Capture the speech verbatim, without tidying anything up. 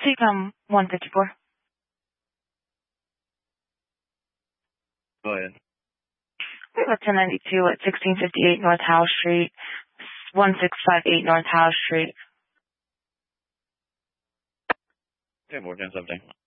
take um one fifty-four. Go ahead. We have a ten ninety-two at sixteen fifty-eight North Howe Street, one six five eight North Howe Street. Yeah, more ten something.